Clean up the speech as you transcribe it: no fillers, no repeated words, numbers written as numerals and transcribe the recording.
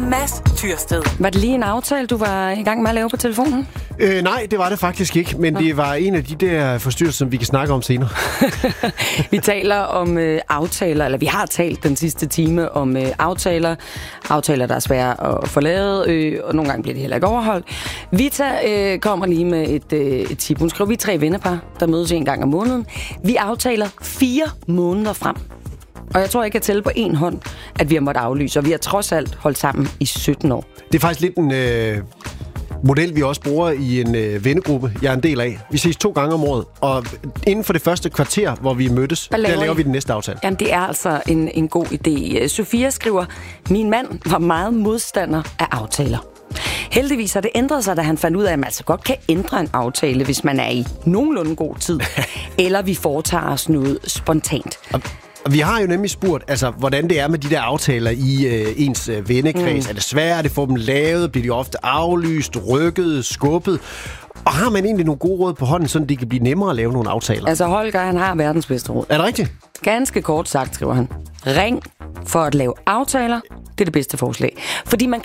Mads Tyrsted. Var det lige en aftale, du var i gang med at lave på telefonen? Nej, det var det faktisk ikke, men det var en af de der forstyrrelser, som vi kan snakke om senere. Vi taler om aftaler, eller vi har talt den sidste time om aftaler. Aftaler, der er svære at få lavet, og nogle gange bliver de heller ikke overholdt. Vita kommer lige med et tip. Hun skriver, vi er 3 vennepar, der mødes en gang om måneden. Vi aftaler 4 måneder frem. Og jeg tror ikke, at tælle på en hånd, at vi har måttet aflyse, og vi har trods alt holdt sammen i 17 år. Det er faktisk lidt en model, vi også bruger i en vennegruppe, jeg er en del af. Vi ses 2 gange om året, og inden for det første kvarter, hvor vi mødtes, der laver vi den næste aftale. Jamen, det er altså en god idé. Sofia skriver, min mand var meget modstander af aftaler. Heldigvis har det ændret sig, da han fandt ud af, at man altså godt kan ændre en aftale, hvis man er i nogenlunde god tid, eller vi foretager os noget spontant. Og vi har jo nemlig spurgt, altså, hvordan det er med de der aftaler i ens vennekreds. Er det svært at få dem lavet? Bliver de ofte aflyst, rykket, skubbet? Og har man egentlig nogle gode råd på hånden, så det kan blive nemmere at lave nogle aftaler? Altså Holger, han har verdens bedste råd. Er det rigtigt? Ganske kort sagt, skriver han. Ring for at lave aftaler. Det er det bedste forslag. Fordi man